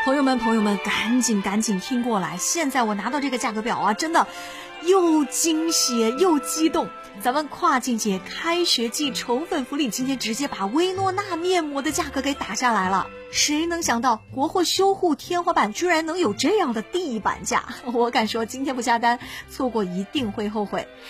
朋友们，赶紧听过来！现在我拿到这个价格表啊，真的又惊喜又激动。咱们跨境节开学季宠粉福利，今天直接把薇诺娜面膜的价格给打下来了。谁能想到国货修护天花板居然能有这样的地板价？我敢说，今天不下单，错过一定会后悔。